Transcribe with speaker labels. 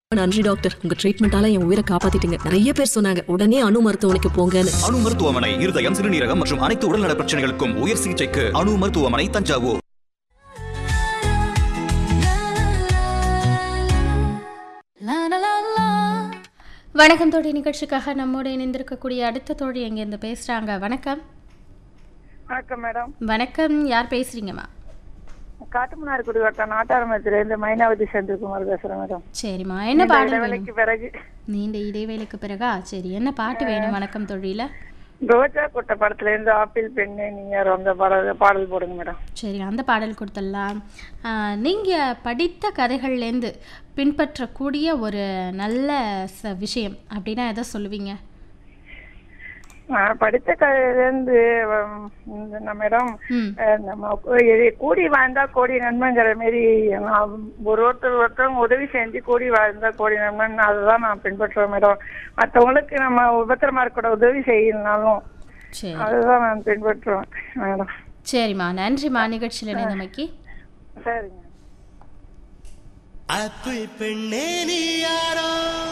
Speaker 1: நன்றி டாக்டர், உங்க ட்ரீட்மெண்டால என் உயிரை காப்பாத்திட்டீங்க. நிறைய பேர் சொன்னாங்க உடனே அணு மருத்துவமனைக்கு போங்கன்னு.
Speaker 2: அணு மருத்துவமனை இருதயம், சிறுநீரகம் மற்றும் அனைத்து உடல்நல பிரச்சனைகளுக்கும் உயர் சிகிச்சைக்கு அணு மருத்துவமனை, தஞ்சாவூர்.
Speaker 3: வணக்கம் தோழி நிகழ்ச்சிக்காக நம்மோடு இணைந்திருக்கக்கூடிய அடுத்த தோழி எங்கேருந்து பேசுறாங்க? வணக்கம்.
Speaker 4: வணக்கம் மேடம்.
Speaker 3: வணக்கம், யார் பேசுறீங்கம்மா?
Speaker 4: காட்டுமன்னார் குடிவட்டம் நாட்டாரமத்திலிருந்து மைனாவதி செந்தில்குமார் பேசுறேன் மேடம்.
Speaker 3: சரிம்மா, என்ன பாடல்
Speaker 4: இடைவேளைக்கு பிறகு?
Speaker 3: நீண்ட இடைவேளைக்கு பிறகா? சரி, என்ன பாட்டு வேணும்? வணக்கம் தோழியில
Speaker 4: ரோஜா கொட்ட படத்துல இருந்து ஆப்பிள் பெண்ணே நீங்க அந்த பாடல் போடுங்க மேடம்.
Speaker 3: சரி, அந்த பாடல் கொடுத்துடலாம். நீங்க படித்த கதைகள்லேருந்து பின்பற்றக்கூடிய ஒரு நல்ல விஷயம் அப்படின்னா எதை சொல்லுவீங்க?
Speaker 4: படித்த கதையிலேருந்து மேடம், நம்ம கூடி வாழ்ந்தா கோடி நன்மைங்கிற மாரி ஒருத்தவங்க உதவி செஞ்சு கூடி வாழ்ந்தா கோடி நன்மைன்னு அதுதான் நான் பின்பற்றுவேன் மேடம். மற்றவங்களுக்கு நம்ம உபத்திரமா இருக்க உதவி செய்யணும்னாலும் அதுதான் நான் பின்பற்றுவேன் மேடம்.
Speaker 3: சரிம்மா, நன்றிம்மா நிகழ்ச்சியில் இணைந்தமைக்கு.
Speaker 4: சரிங்க.
Speaker 5: பெண்ணே நீ யாரோ